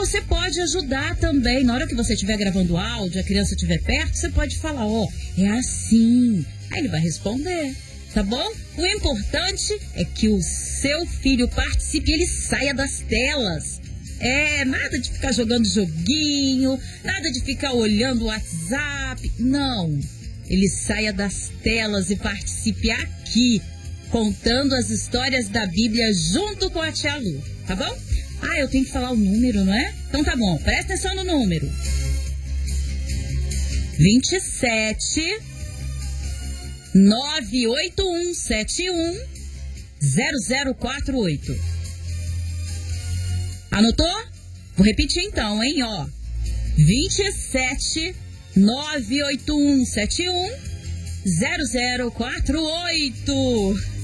você pode ajudar também. Na hora que você estiver gravando áudio, a criança estiver perto, você pode falar, é assim. Aí ele vai responder, tá bom? O importante é que o seu filho participe e ele saia das telas. Nada de ficar jogando joguinho, nada de ficar olhando o WhatsApp. Não, ele saia das telas e participe aqui, contando as histórias da Bíblia junto com a tia Lu, tá bom? Eu tenho que falar o número, não é? Então tá bom, presta atenção no número. 27 98171 0048. Anotou? Vou repetir então, hein, 27 98171 0048.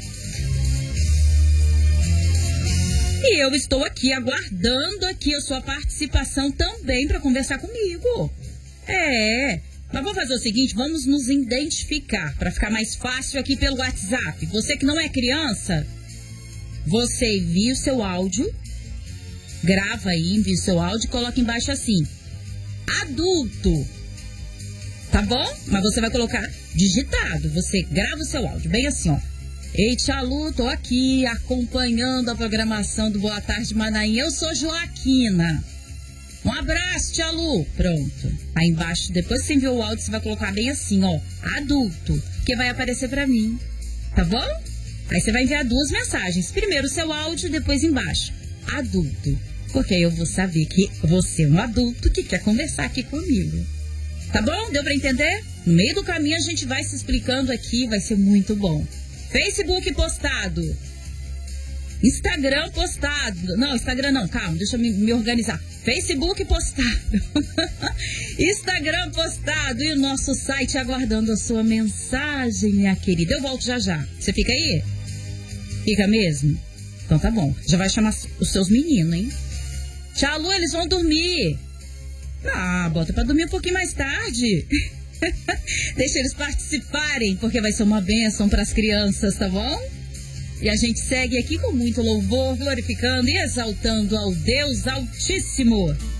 E eu estou aqui aguardando aqui a sua participação também para conversar comigo. Mas vamos fazer o seguinte, vamos nos identificar para ficar mais fácil aqui pelo WhatsApp. Você que não é criança, você envia o seu áudio, grava aí, envia o seu áudio e coloca embaixo assim, adulto, tá bom? Mas você vai colocar digitado, você grava o seu áudio, bem assim, Ei, tia Lu, tô aqui acompanhando a programação do Boa Tarde Manaim. Eu sou Joaquina. Um abraço, tia Lu. Pronto. Aí embaixo, depois que você enviou o áudio, você vai colocar bem assim, adulto, que vai aparecer pra mim. Tá bom? Aí você vai enviar 2 mensagens. Primeiro o seu áudio, depois embaixo, adulto. Porque aí eu vou saber que você é um adulto que quer conversar aqui comigo. Tá bom? Deu pra entender? No meio do caminho a gente vai se explicando aqui, vai ser muito bom. Facebook postado. Instagram postado. Não, Instagram não, calma, deixa eu me organizar. Facebook postado. Instagram postado. E o nosso site aguardando a sua mensagem, minha querida. Eu volto já já. Você fica aí? Fica mesmo? Então tá bom. Já vai chamar os seus meninos, hein? Tchau, Lu, eles vão dormir. Bota pra dormir um pouquinho mais tarde. Deixa eles participarem, porque vai ser uma bênção para as crianças, tá bom? E a gente segue aqui com muito louvor, glorificando e exaltando ao Deus Altíssimo.